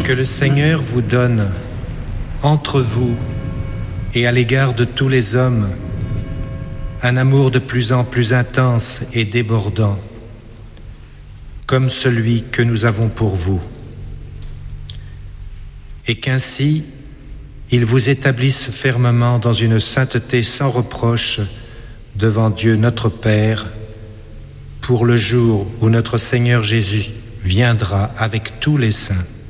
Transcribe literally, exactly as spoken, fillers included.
Que le Seigneur vous donne entre vous et à l'égard de tous les hommes un amour de plus en plus intense et débordant, comme celui que nous avons pour vous, et qu'ainsi il vous établisse fermement dans une sainteté sans reproche devant Dieu notre Père, pour le jour où notre Seigneur Jésus viendra avec tous les saints.